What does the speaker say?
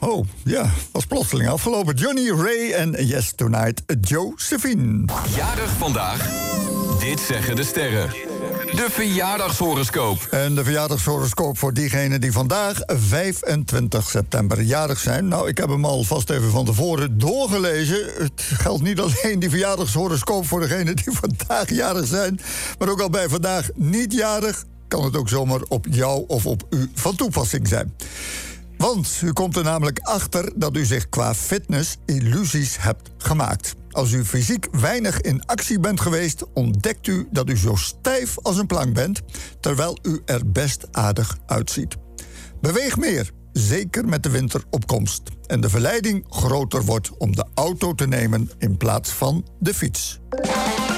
Oh, ja, was plotseling afgelopen. Johnny Ray en Yes Tonight, Josephine. Jarig vandaag. Dit zeggen de sterren. De verjaardagshoroscoop. En de verjaardagshoroscoop voor diegenen die vandaag 25 september jarig zijn. Nou, ik heb hem al vast even van tevoren doorgelezen. Het geldt niet alleen die verjaardagshoroscoop voor degenen die vandaag jarig zijn, maar ook al bij vandaag niet jarig, kan het ook zomaar op jou of op u van toepassing zijn. Want u komt er namelijk achter dat u zich qua fitness illusies hebt gemaakt. Als u fysiek weinig in actie bent geweest, ontdekt u dat u zo stijf als een plank bent, terwijl u er best aardig uitziet. Beweeg meer, zeker met de winteropkomst. En de verleiding groter wordt om de auto te nemen in plaats van de fiets.